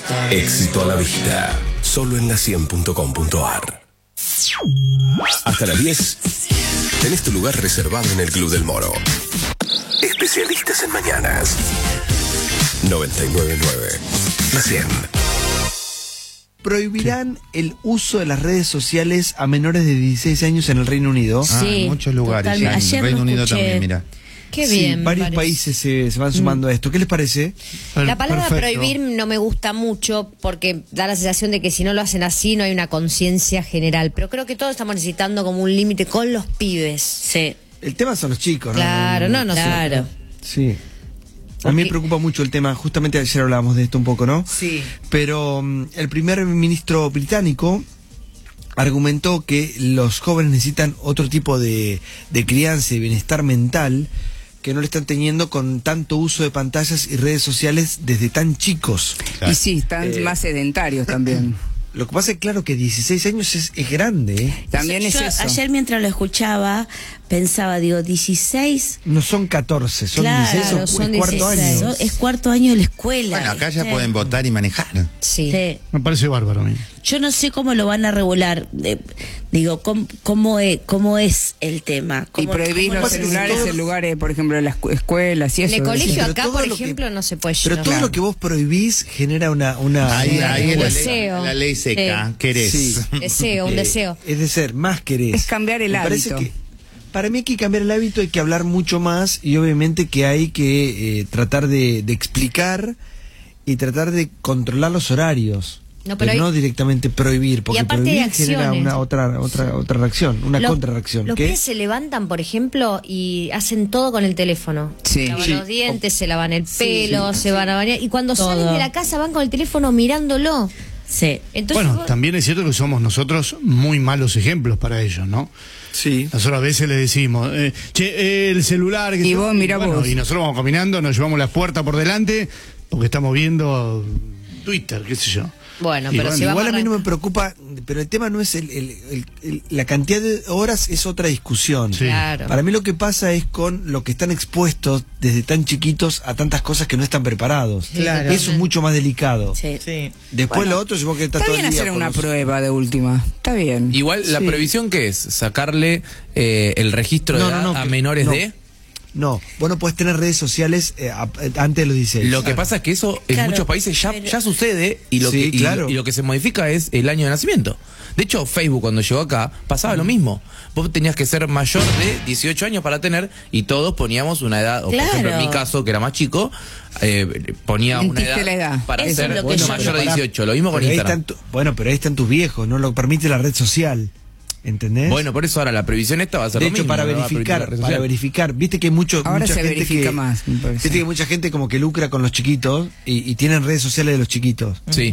Éxito a la vista. Solo en la100.com.ar. Hasta las 10. Tenés tu lugar reservado en el Club del Moro. Especialistas en mañanas. 99.9. La 100. Prohibirán el uso de las redes sociales a menores de 16 años en el Reino Unido. Sí, en muchos lugares. totalmente. En Ayer el Reino lo Unido escuché. también, mira. Qué Sí, bien. varios parece. países se van sumando a esto. ¿Qué les parece? La palabra Perfecto. prohibir no me gusta mucho porque da la sensación de que si no lo hacen así no hay una conciencia general. Pero creo que todos estamos necesitando como un límite con los pibes. Sí. El tema son los chicos, ¿no? Claro, no, Claro. Sí. A mí me preocupa mucho el tema, justamente ayer hablábamos de esto un poco, ¿no? Sí. Pero el primer ministro británico argumentó que los jóvenes necesitan otro tipo de crianza y bienestar mental que no le están teniendo con tanto uso de pantallas y redes sociales desde tan chicos. Claro. Y sí, están más sedentarios también. Lo que pasa es claro que 16 años es grande, ¿eh? También es Yo eso. ayer mientras lo escuchaba, pensaba, digo, 16. No son 14, son Claro, 16 o son es cuarto 16. año. Es cuarto año de la escuela. Bueno, acá ya ¿viste? pueden votar y manejar. Sí. Sí. Me parece bárbaro a mí. Yo no sé cómo lo van a regular. Digo, ¿cómo es el tema? Y prohibir cómo los pasa es que celulares todo- en lugares, por ejemplo, en las escuelas y En eso. el colegio pero acá, todo por lo que- ejemplo, no se puede Pero llevar. todo lo que vos prohibís genera una Ahí es un la deseo. la ley seca. Sí. ¿Querés? Sí. Deseo, un deseo. Es de ser, más querés. Es cambiar el Me parece hábito. que para mí hay que cambiar el hábito, hay que hablar mucho más y obviamente que hay que tratar de explicar y tratar de controlar los horarios. No, pero no directamente prohibir, porque aparte hay prohibir genera acciones. una otra reacción, una Los- contrarreacción. Los que pibes se levantan, por ejemplo, y hacen todo con el teléfono. Sí. Se lavan Sí. los dientes, se lavan el pelo, se van a bañar. Y cuando salen de la casa van con el teléfono mirándolo. Sí. Entonces, Bueno, vos- también es cierto que somos nosotros muy malos ejemplos para ellos, ¿no? sí. Nosotros a veces les decimos, el celular... Y vos, mirá vos. Y nosotros vamos caminando, nos llevamos la puerta por delante porque estamos viendo Twitter, qué sé yo. bueno, Y pero bueno, si vamos Igual a mí no me arrancar- preocupa, pero el tema no es la cantidad de horas, es otra discusión. Sí. Claro. Para mí lo que pasa es con lo que están expuestos desde tan chiquitos a tantas cosas que no están preparados. Claro. Eso es mucho más delicado. Sí. Sí. Después Bueno, lo otro, supongo que está Está todo bien el día hacer con una los- prueba de última. Está bien. Igual, ¿la Sí. previsión qué es? ¿Sacarle el registro de No, no, edad no, a que- menores no. de...? No, vos no podés tener redes sociales antes de los 16. Lo que pasa es que eso en Claro, muchos países pero- ya sucede y lo, Sí, que, claro. y lo que se modifica es el año de nacimiento. De hecho, Facebook cuando llegó acá pasaba lo mismo. Vos tenías que ser mayor de 18 años para tener y todos poníamos una edad, o por Claro. ejemplo en mi caso, que era más chico, ponía una Mentiste edad, la edad. para Eso ser es lo que yo- mayor de Pará, 18. Lo mismo con pero ahí Instagram. bueno, pero ahí están tus viejos, no lo permite la red social. ¿Entendés? Bueno, por eso ahora la previsión esta va a ser de lo hecho, mismo. para no va a permitir la verificar, red social. viste que hay mucha Ahora se gente verifica que, más, me parece. viste que hay mucha gente como que lucra con los chiquitos y tienen redes sociales de los chiquitos. Sí.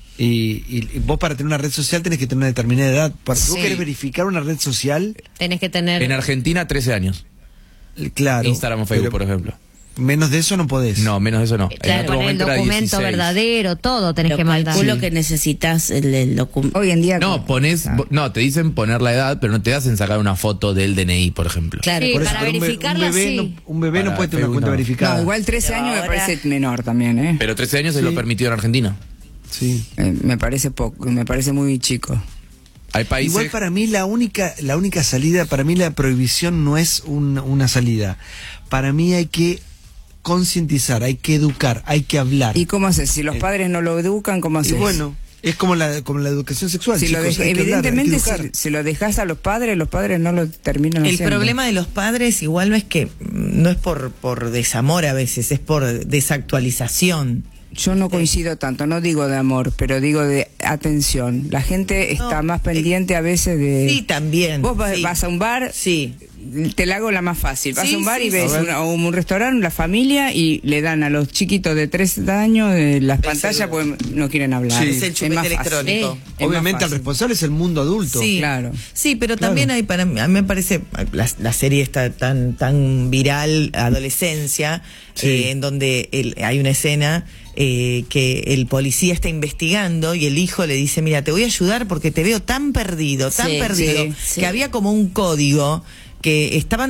Y vos para tener una red social tenés que tener una determinada edad. Para si vos Sí. querés verificar una red social, tenés que tener... En Argentina, 13 años. claro. Instagram o Facebook, pero por ejemplo. Menos de eso no podés. No, menos de eso no. Claro, otro poner el momento era documento 16. verdadero, todo tenés Lo que mandar. calculo que necesitas el documento. Hoy en día. No, no, te dicen poner la edad, pero no te hacen sacar una foto del DNI, por ejemplo. Claro. Sí, Por eso, para pero verificarla, bebé sí. un bebé no Para puede tener una Facebook cuenta no. verificada. No, igual 13 Pero años me ahora- parece menor también, ¿eh? Pero 13 años es lo Sí. permitido en Argentina. Sí. Me parece poco, me parece muy chico. Hay países... Igual para mí la única salida, para mí la prohibición no es una salida. Para mí hay que concientizar, hay que educar, hay que hablar. ¿Y cómo haces? Si los padres no lo educan, ¿cómo Y haces? bueno, es como la educación sexual. Si lo chicos, hay que hablar, hay que evidentemente, educar. si lo dejas a los padres no lo terminan El haciendo. problema de los padres igual no es por desamor a veces, es por desactualización. Yo no coincido tanto, no digo de amor, pero digo de atención. La gente está más pendiente a veces de... Sí, también. Vos sí. vas a un bar, Sí. te la hago la más fácil. Vas Sí, a un bar sí, y ves sí. o un restaurante, la familia, y le dan a los chiquitos de 3 años las pantallas, pues no quieren hablar. Sí. Es el chupete más fácil. electrónico. Es más Obviamente el fácil. responsable es el mundo adulto. Sí, Claro. Sí, pero Claro. también hay a mí me parece la serie está tan viral, Adolescencia, Sí. en donde hay una escena que el policía está investigando y el hijo le dice, mira, te voy a ayudar porque te veo tan perdido, Sí, que sí. había como un código que estaban los padres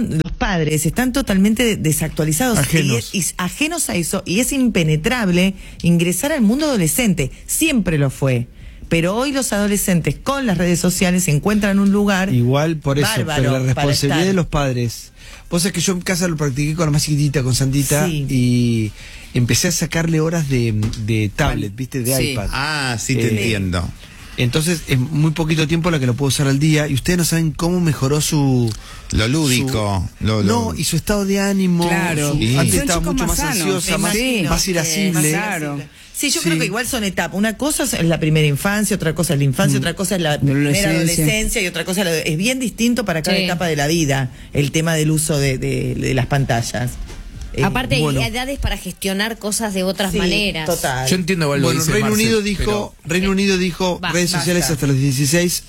padres están totalmente desactualizados Ajenos. y ajenos a eso, y es impenetrable ingresar al mundo adolescente. Siempre lo fue. Pero hoy los adolescentes con las redes sociales encuentran un lugar Igual por eso, bárbaro pero la para responsabilidad estar. de los padres. Vos sabés que yo en casa lo practiqué con la más chiquitita, con Santita, Sí. y empecé a sacarle horas de tablet, ¿viste? De Sí. iPad. Ah, sí te entiendo. Entonces, es muy poquito tiempo la que lo puedo usar al día, y ustedes no saben cómo mejoró su... Lo lúdico. No, y su estado de ánimo. Claro. su- Sí. Antes Son estaba chicos mucho más más sanos, ansiosa, me más, imagino. más irascible. Claro. Sí, yo Sí. creo que igual son etapas. Una cosa es la primera infancia, otra cosa es la infancia, otra cosa es la primera Adolescencia. adolescencia y otra cosa es bien distinto para cada Sí. etapa de la vida el tema del uso de las pantallas. Aparte, bueno. hay edades para gestionar cosas de otras sí, maneras. Total. Yo entiendo igual lo Bueno, que dice Reino Marcel, Unido dijo, pero- Reino Unido dijo Va, redes sociales basta. hasta los 16